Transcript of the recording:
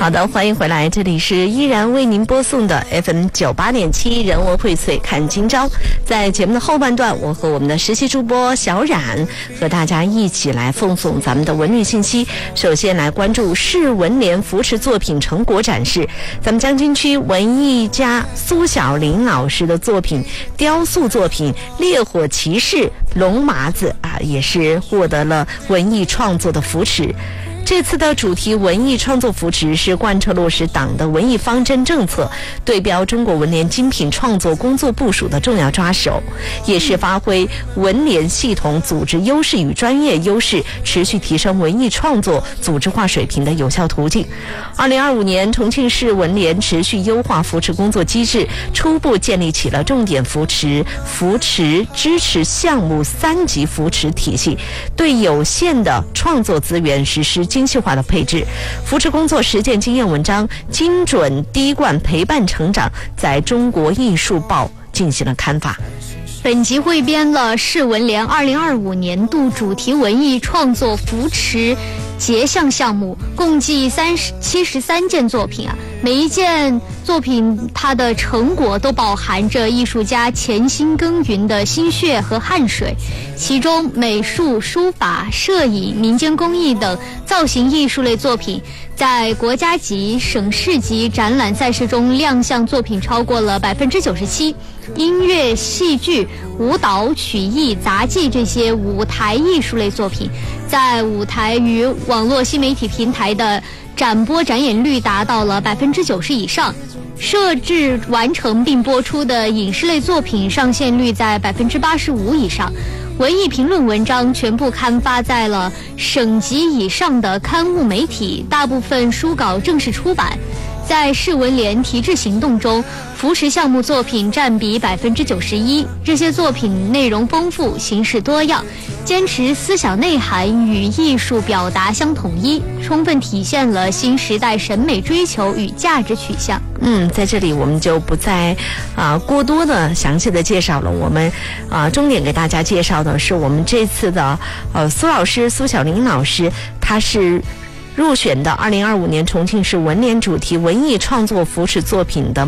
好的，欢迎回来，这里是依然为您播送的 FM98.7 人文荟萃看今朝。在节目的后半段，我和我们的实习主播小冉和大家一起来奉送咱们的文旅信息。首先来关注市文联扶持作品成果展示，咱们将军区文艺家苏小玲老师的作品雕塑作品《烈火骑士龙麻子》也是获得了文艺创作的扶持。这次的主题文艺创作扶持是贯彻落实党的文艺方针政策，对标中国文联精品创作工作部署的重要抓手，也是发挥文联系统组织优势与专业优势，持续提升文艺创作组织化水平的有效途径。2025年，重庆市文联持续优化扶持工作机制，初步建立起了重点扶持、支持项目3级扶持体系，对有限的创作资源实施精细化的配置，扶持工作实践经验文章精准滴灌陪伴成长，在中国艺术报进行了刊发。 本集汇编了市文联2025年度主题文艺创作扶持节项项目，共计73件作品每一件作品它的成果都饱含着艺术家潜心耕耘的心血和汗水，其中美术、书法、摄影、民间工艺等造型艺术类作品在国家级、省市级展览赛事中亮相作品超过了97%。音乐、戏剧、舞蹈、曲艺、杂技这些舞台艺术类作品在舞台与网络新媒体平台的展播展演率达到了90%以上，摄制完成并播出的影视类作品上线率在85%以上。文艺评论文章全部刊发在了省级以上的刊物媒体，大部分书稿正式出版。在市文联提质行动中，扶持项目作品占比91%，这些作品内容丰富，形式多样，坚持思想内涵与艺术表达相统一，充分体现了新时代审美追求与价值取向。 在这里我们就不再过多的详细的介绍了，我们重点给大家介绍的是我们这次的苏小玲老师，她是入选的2025年重庆市文联主题文艺创作扶持作品的